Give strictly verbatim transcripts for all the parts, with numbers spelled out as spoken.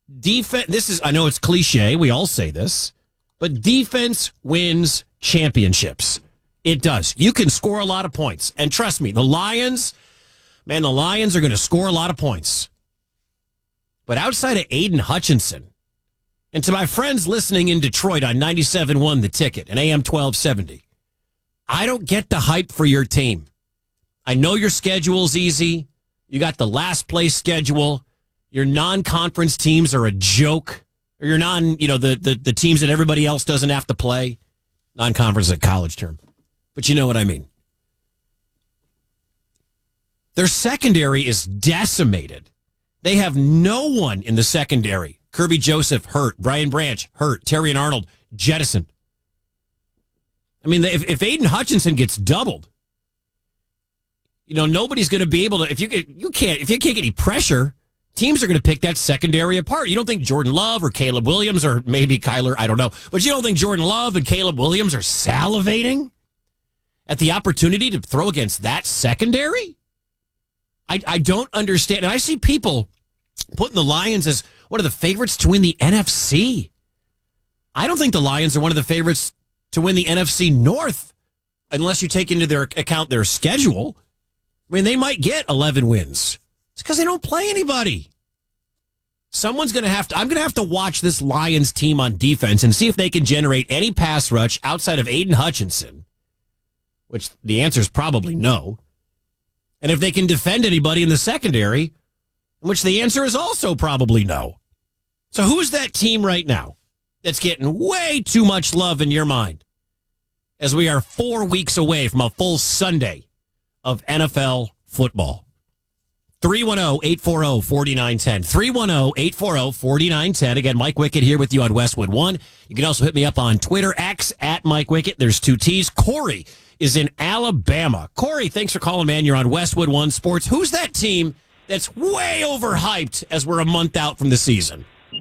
defense, this is, I know it's cliche, we all say this, but defense wins championships. It does. You can score a lot of points. And trust me, the Lions, man, the Lions are going to score a lot of points. But outside of Aiden Hutchinson, and to my friends listening in Detroit on ninety-seven point one The Ticket and A M twelve seventy, I don't get the hype for your team. I know your schedule's easy. You got the last place schedule. Your non-conference teams are a joke. Or your non, you know, the, the, the teams that everybody else doesn't have to play. Non-conference is a college term. But you know what I mean. Their secondary is decimated. They have no one in the secondary. Kirby Joseph, hurt. Brian Branch, hurt. Terry and Arnold, jettisoned. I mean, if, if Aiden Hutchinson gets doubled, you know, nobody's going to be able to, if you get, you can't, if you can't get any pressure, teams are going to pick that secondary apart. You don't think Jordan Love or Caleb Williams or maybe Kyler, I don't know, but you don't think Jordan Love and Caleb Williams are salivating at the opportunity to throw against that secondary? I, I don't understand. And I see people putting the Lions as one of the favorites to win the N F C. I don't think the Lions are one of the favorites to win the N F C North unless you take into their account their schedule. I mean, they might get eleven wins. It's because they don't play anybody. Someone's going to have to, I'm going to have to watch this Lions team on defense and see if they can generate any pass rush outside of Aiden Hutchinson, which the answer is probably no. And if they can defend anybody in the secondary, which the answer is also probably no. So who's that team right now that's getting way too much love in your mind as we are four weeks away from a full Sunday of N F L football? three one zero, eight four zero, four nine one zero. three one zero, eight four zero, four nine one zero. Again, Mike Wickett here with you on Westwood One. You can also hit me up on Twitter, X, at Mike Wickett. There's two T's. Corey is in Alabama. Corey, thanks for calling, man. You're on Westwood One Sports. Who's that team that's way overhyped as we're a month out from the season?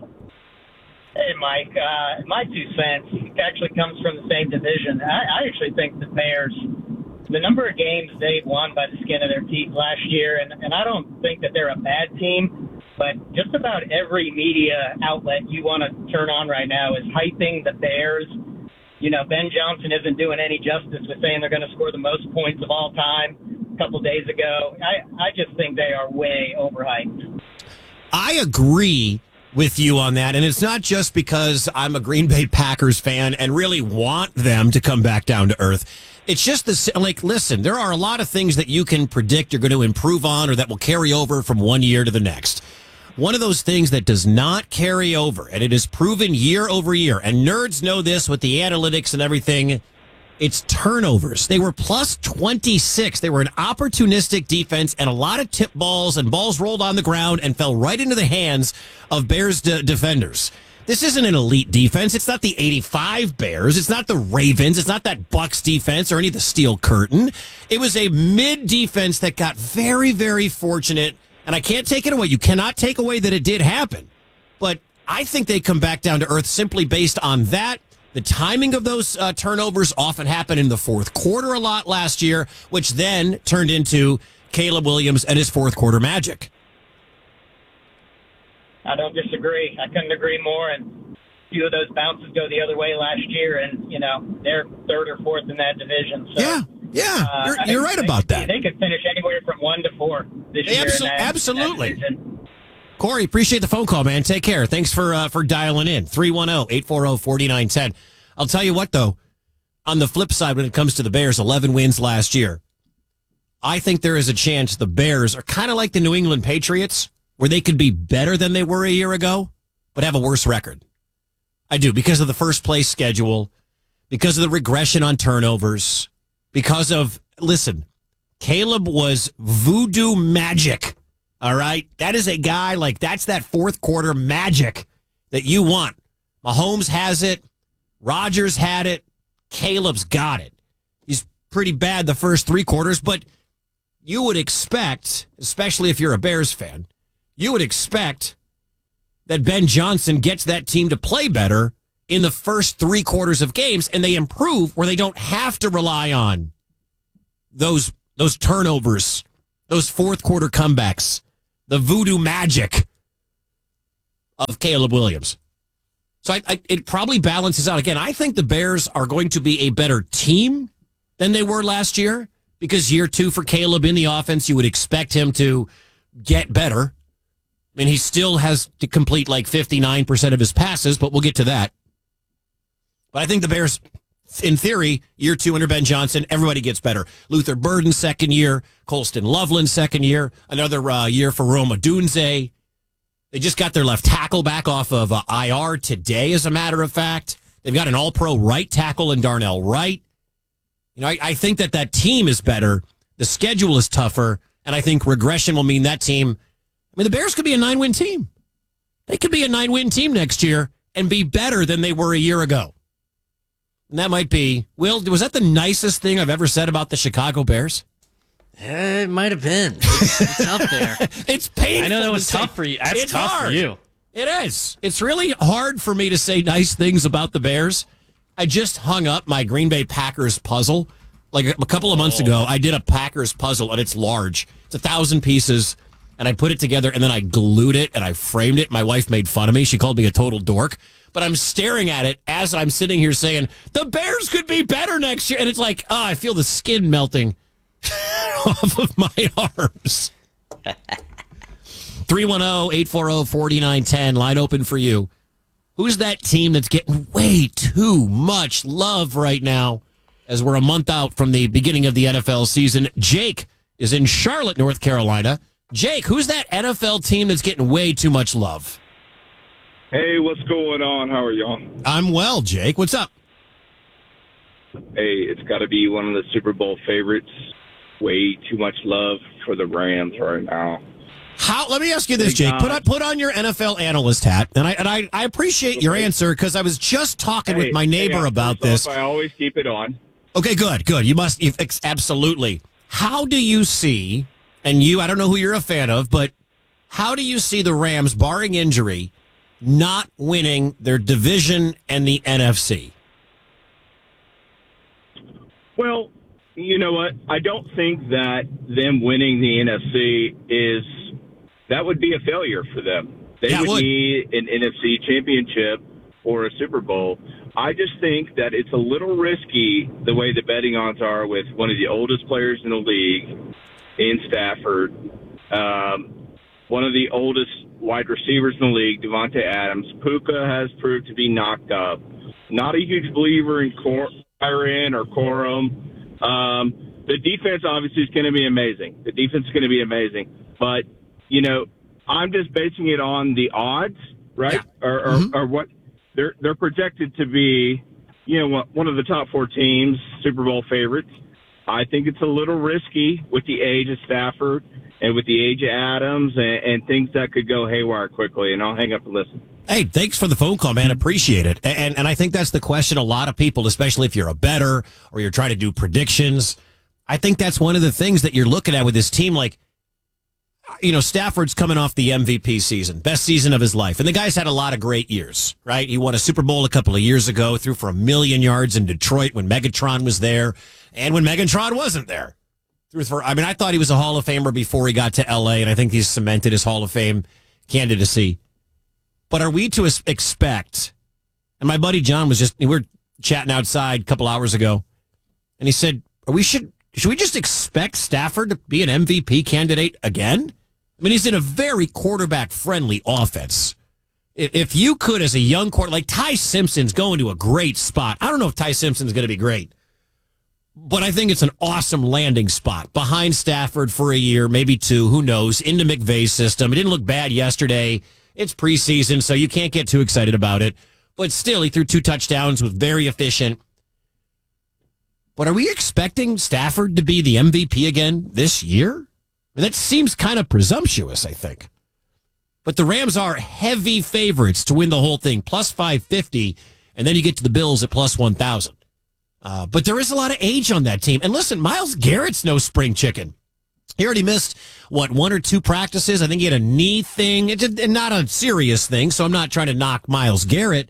Hey, Mike. Uh, my two cents actually comes from the same division. I, I actually think the Bears, the number of games they've won by the skin of their teeth last year, and, and I don't think that they're a bad team, but just about every media outlet you want to turn on right now is hyping the Bears. You know, Ben Johnson isn't doing any justice with saying they're going to score the most points of all time a couple days ago. I, I just think they are way overhyped. I agree with you on that, and it's not just because I'm a Green Bay Packers fan and really want them to come back down to earth. It's just the, like, listen, there are a lot of things that you can predict you're going to improve on or that will carry over from one year to the next. One of those things that does not carry over, and it is proven year over year, and nerds know this with the analytics and everything, it's turnovers. They were plus twenty-six. They were an opportunistic defense, and a lot of tip balls and balls rolled on the ground and fell right into the hands of Bears de- defenders. This isn't an elite defense. It's not the eighty-five Bears. It's not the Ravens. It's not that Bucs defense or any of the Steel Curtain. It was a mid defense that got very, very fortunate. And I can't take it away. You cannot take away that it did happen. But I think they come back down to earth simply based on that. The timing of those uh, turnovers often happened in the fourth quarter a lot last year, which then turned into Caleb Williams and his fourth quarter magic. I don't disagree. I couldn't agree more. And a few of those bounces go the other way last year, and, you know, they're third or fourth in that division. So, yeah, yeah, uh, you're, you're right about that. They could finish anywhere from one to four this year. Absol- in that, absolutely. in that Corey, appreciate the phone call, man. Take care. Thanks for uh, for dialing in. three one zero, eight four zero, four nine one zero. I'll tell you what, though, on the flip side, when it comes to the Bears, eleven wins last year, I think there is a chance the Bears are kind of like the New England Patriots, where they could be better than they were a year ago, but have a worse record. I do, because of the first place schedule, because of the regression on turnovers, because of, listen, Caleb was voodoo magic. All right. That is a guy like that's that fourth quarter magic that you want. Mahomes has it. Rodgers had it. Caleb's got it. He's pretty bad the first three quarters, but you would expect, especially if you're a Bears fan, you would expect that Ben Johnson gets that team to play better in the first three quarters of games, and they improve where they don't have to rely on those those turnovers, those fourth quarter comebacks, the voodoo magic. of Caleb Williams. So I, I, it probably balances out. Again, I think the Bears are going to be a better team than they were last year because year two for Caleb in the offense, you would expect him to get better. I mean, he still has to complete like fifty-nine percent of his passes, but we'll get to that. But I think the Bears, in theory, year two under Ben Johnson, everybody gets better. Luther Burden, second year. Colston Loveland, second year. Another uh, year for Rome Odunze. They just got their left tackle back off of uh, I R today, as a matter of fact. They've got an all-pro right tackle in Darnell Wright. You know, I, I think that that team is better. The schedule is tougher, and I think regression will mean that team. I mean, the Bears could be a nine-win team. They could be a nine-win team next year and be better than they were a year ago. And that might be, Will, was that the nicest thing I've ever said about the Chicago Bears? It might have been. It's, it's up there. It's painful. I know that was tough for you. That's it's tough hard. for you. It is. It's really hard for me to say nice things about the Bears. I just hung up my Green Bay Packers puzzle. Like a couple of months oh. ago, I did a Packers puzzle, and it's large. It's a thousand pieces, and I put it together, and then I glued it, and I framed it. My wife made fun of me. She called me a total dork. But I'm staring at it as I'm sitting here saying, the Bears could be better next year. And it's like, oh, I feel the skin melting off of my arms. three one zero, eight four zero, four nine one zero, line open for you. Who's that team that's getting way too much love right now as we're a month out from the beginning of the N F L season? Jake is in Charlotte, North Carolina. Jake, who's that N F L team that's getting way too much love? Hey, what's going on? How are y'all? I'm well, Jake. What's up? Hey, it's got to be one of the Super Bowl favorites. Way too much love for the Rams right now. How? Let me ask you this, Jake. Put on, put on your N F L analyst hat, and I and I, I appreciate your answer because I was just talking hey, with my neighbor hey, about this. Off, I always keep it on. Okay, good, good. You must if, absolutely. How do you see? And you, I don't know who you're a fan of, but how do you see the Rams, barring injury, not winning their division and the N F C? Well, you know what? I don't think that them winning the N F C is that would be a failure for them. They yeah, would, would need an N F C championship or a Super Bowl. I just think that it's a little risky the way the betting odds are with one of the oldest players in the league in Stafford, um, one of the oldest wide receivers in the league, Devontae Adams. Puka has proved to be knocked up. Not a huge believer in Cor- Kyren or Corum. Um, the defense obviously is going to be amazing. The defense is going to be amazing. But, you know, I'm just basing it on the odds, right? Yeah. Or, or, mm-hmm. or what they're they're projected to be, you know, one of the top four teams, Super Bowl favorites. I think it's a little risky with the age of Stafford and with the age of Adams and, and things that could go haywire quickly. And I'll hang up and listen. Hey, thanks for the phone call, man. Appreciate it. And and I think that's the question a lot of people, especially if you're a bettor or you're trying to do predictions. I think that's one of the things that you're looking at with this team. Like, you know, Stafford's coming off the M V P season, best season of his life. And the guy's had a lot of great years, right? He won a Super Bowl a couple of years ago, threw for a million yards in Detroit when Megatron was there and when Megatron wasn't there. Threw for, I mean, I thought he was a Hall of Famer before he got to L A, and I think he's cemented his Hall of Fame candidacy. But are we to expect, and my buddy John was just, we were chatting outside a couple hours ago, and he said, are we should, should we just expect Stafford to be an M V P candidate again? I mean, he's in a very quarterback-friendly offense. If you could, as a young quarterback, like Ty Simpson's going to a great spot. I don't know if Ty Simpson's going to be great, but I think it's an awesome landing spot behind Stafford for a year, maybe two, who knows, into McVay's system. It didn't look bad yesterday. It's preseason, so you can't get too excited about it. But still, he threw two touchdowns, was very efficient. But are we expecting Stafford to be the M V P again this year? I mean, that seems kind of presumptuous, I think. But the Rams are heavy favorites to win the whole thing, plus five fifty, and then you get to the Bills at plus one thousand. Uh, but there is a lot of age on that team. And listen, Myles Garrett's no spring chicken. He already missed, what, one or two practices? I think he had a knee thing. It's a, not a serious thing, so I'm not trying to knock Myles Garrett.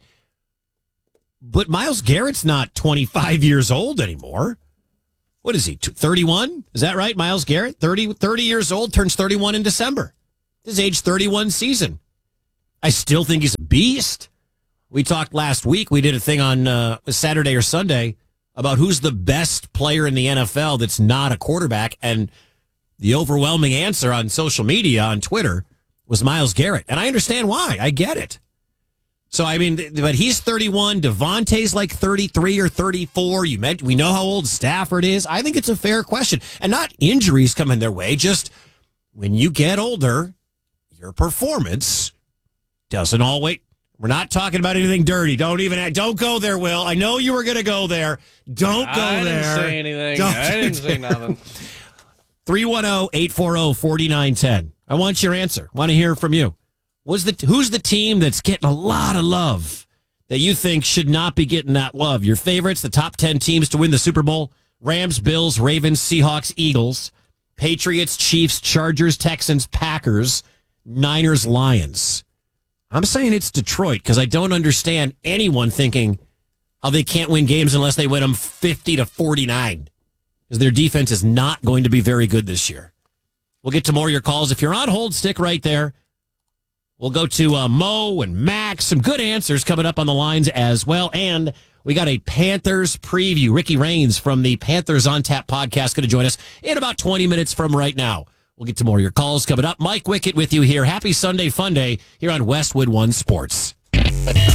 But Myles Garrett's not twenty-five years old anymore. What is he, thirty-one? Is that right, Myles Garrett? thirty, thirty years old, turns thirty-one in December. His age thirty-one season. I still think he's a beast. We talked last week. We did a thing on uh, Saturday or Sunday about who's the best player in the N F L that's not a quarterback. And the overwhelming answer on social media, on Twitter, was Myles Garrett. And I understand why. I get it. So, I mean, but he's thirty-one. Devontae's like thirty-three or thirty-four. You meant, we know how old Stafford is. I think it's a fair question. And not injuries coming their way. Just when you get older, your performance doesn't always. We're not talking about anything dirty. Don't even, don't go there, Will. I know you were going to go there. Don't go I there. I didn't say anything. Don't, I didn't say nothing. three one zero, eight four zero, four nine one zero. I want your answer. Want to hear from you. What's the, who's the team that's getting a lot of love that you think should not be getting that love? Your favorites, the top ten teams to win the Super Bowl: Rams, Bills, Ravens, Seahawks, Eagles, Patriots, Chiefs, Chargers, Texans, Packers, Niners, Lions. I'm saying it's Detroit because I don't understand anyone thinking how they can't win games unless they win them fifty to forty-nine. Because their defense is not going to be very good this year. We'll get to more of your calls. If you're on hold, stick right there. We'll go to uh, Mo and Max. Some good answers coming up on the lines as well. And we got a Panthers preview. Ricky Raines from the Panthers on Tap podcast going to join us in about twenty minutes from right now. We'll get to more of your calls coming up. Mike Wickett with you here. Happy Sunday Fun Day here on Westwood One Sports.